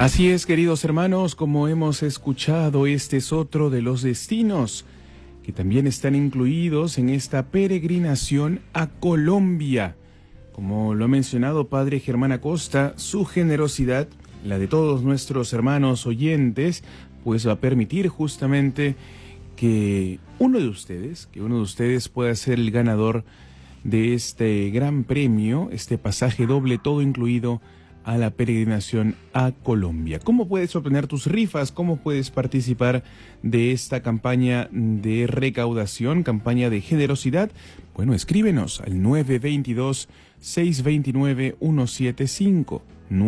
Así es, queridos hermanos, como hemos escuchado, este es otro de los destinos que también están incluidos en esta peregrinación a Colombia. Como lo ha mencionado Padre Germán Acosta, su generosidad, la de todos nuestros hermanos oyentes, pues va a permitir justamente que uno de ustedes pueda ser el ganador de este gran premio, este pasaje doble, todo incluido, a la peregrinación a Colombia. ¿Cómo puedes obtener tus rifas? ¿Cómo puedes participar de esta campaña de recaudación, campaña de generosidad? Bueno, escríbenos al 922-629-175,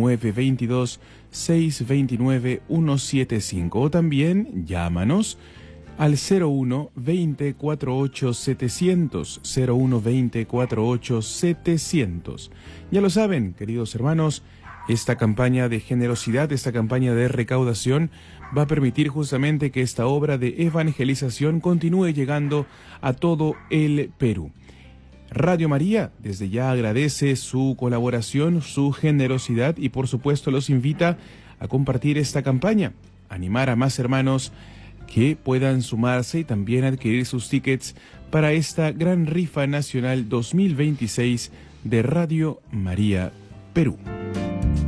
922-629-175, o también llámanos al 01-20 48 700, 01-20 48 700. Ya lo saben, queridos hermanos, esta campaña de generosidad, esta campaña de recaudación va a permitir justamente que esta obra de evangelización continúe llegando a todo el Perú. Radio María desde ya agradece su colaboración, su generosidad y por supuesto los invita a compartir esta campaña, animar a más hermanos que puedan sumarse y también adquirir sus tickets para esta gran rifa nacional 2026 de Radio María Perú.